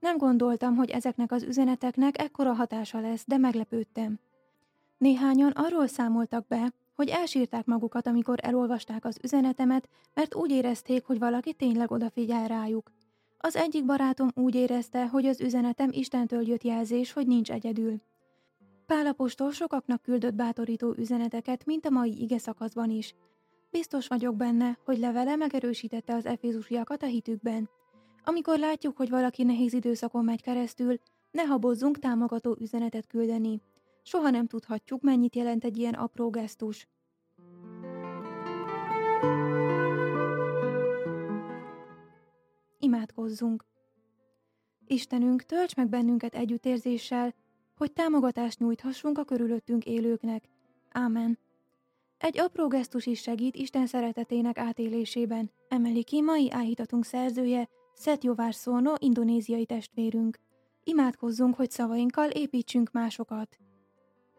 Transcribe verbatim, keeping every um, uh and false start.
Nem gondoltam, hogy ezeknek az üzeneteknek ekkora hatása lesz, de meglepődtem. Néhányan arról számoltak be, hogy elsírták magukat, amikor elolvasták az üzenetemet, mert úgy érezték, hogy valaki tényleg odafigyel rájuk. Az egyik barátom úgy érezte, hogy az üzenetem Istentől jött jelzés, hogy nincs egyedül. Pál apostol sokaknak küldött bátorító üzeneteket, mint a mai ige szakaszban is. Biztos vagyok benne, hogy levele megerősítette az efézusiakat a hitükben. Amikor látjuk, hogy valaki nehéz időszakon megy keresztül, ne habozzunk támogató üzenetet küldeni. Soha nem tudhatjuk, mennyit jelent egy ilyen apró gesztus. Imádkozzunk! Istenünk, tölts meg bennünket együttérzéssel, hogy támogatást nyújthassunk a körülöttünk élőknek. Ámen. Egy apró gesztus is segít Isten szeretetének átélésében, emeli ki mai áhítatunk szerzője, Setjovarsono indonéziai testvérünk. Imádkozzunk, hogy szavainkkal építsünk másokat.